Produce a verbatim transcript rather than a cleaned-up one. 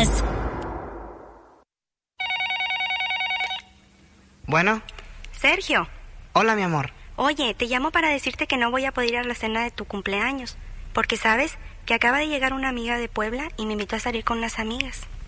más. Bueno. Sergio. Hola, mi amor. Oye, te llamo para decirte que no voy a poder ir a la cena de tu cumpleaños, porque sabes que acaba de llegar una amiga de Puebla y me invitó a salir con unas amigas.